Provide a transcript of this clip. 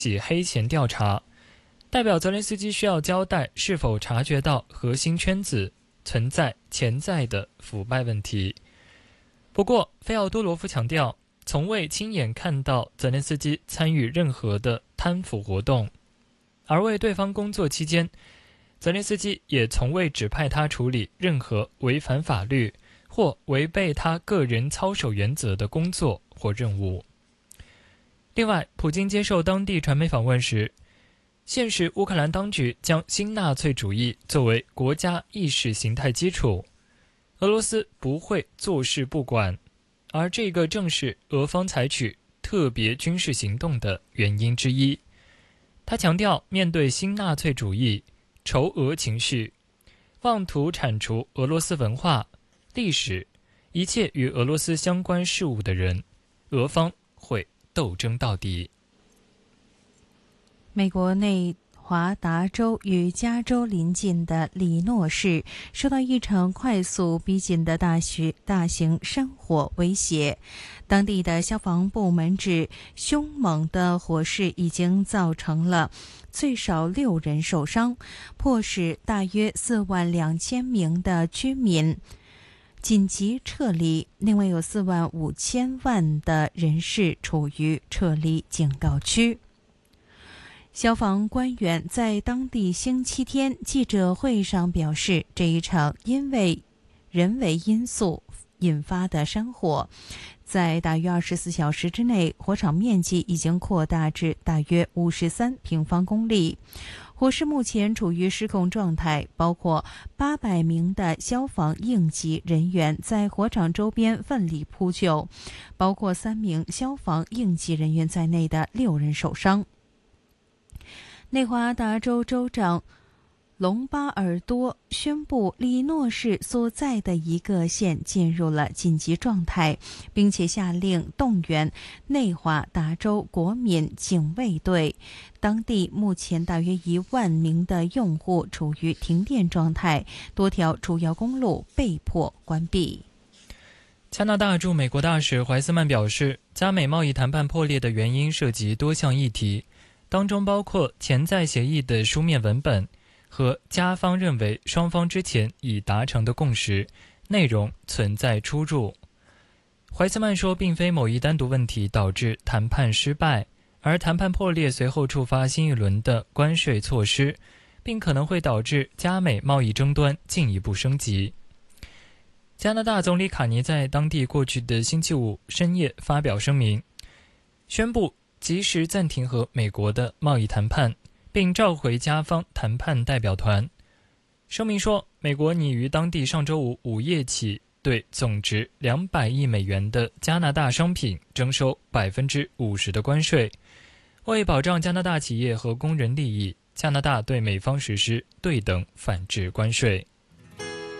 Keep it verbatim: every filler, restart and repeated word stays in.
起黑钱调查，代表泽连斯基需要交代是否察觉到核心圈子存在潜在的腐败问题。不过，费奥多罗夫强调，从未亲眼看到泽连斯基参与任何的贪腐活动，而为对方工作期间，泽连斯基也从未指派他处理任何违反法律或违背他个人操守原则的工作或任务。另外，普京接受当地传媒访问时，现实乌克兰当局将新纳粹主义作为国家意识形态基础，俄罗斯不会坐视不管，而这个正是俄方采取特别军事行动的原因之一。他强调，面对新纳粹主义、仇俄情绪、妄图铲除俄罗斯文化、历史、一切与俄罗斯相关事务的人，俄方会斗争到底。 美国内华达州与加州邻近的里诺市受到一场快速逼近的大雪大型山火威胁，当地的消防部门指，凶猛的火势已经造成了最少六人受伤，迫使大约四万两千名的居民紧急撤离，另外有四万五千万的人士处于撤离警告区。消防官员在当地星期天记者会上表示，这一场因为人为因素引发的山火，在大约二十四小时之内，火场面积已经扩大至大约五十三平方公里。火势目前处于失控状态，包括八百名的消防应急人员在火场周边奋力扑救，包括三名消防应急人员在内的六人受伤。内华达州州长隆巴尔多宣布，里诺市所在的一个县进入了紧急状态，并且下令动员内华达州国民警卫队。当地目前大约一万名的用户处于停电状态，多条主要公路被迫关闭。 加拿大驻美国大使怀斯曼表示，加美贸易谈判破裂的原因涉及多项议题，当中包括潜在协议的书面文本和加方认为双方之前已达成的共识内容存在出入。怀斯曼说，并非某一单独问题导致谈判失败，而谈判破裂随后触发新一轮的关税措施，并可能会导致加美贸易争端进一步升级。加拿大总理卡尼在当地过去的星期五深夜发表声明，宣布及时暂停和美国的贸易谈判，并召回加方谈判代表团。声明说，美国拟于当地上周五午夜起对总值两百亿美元的加拿大商品征收百分之五十的关税。为保障加拿大企业和工人利益，加拿大对美方实施对等反制关税。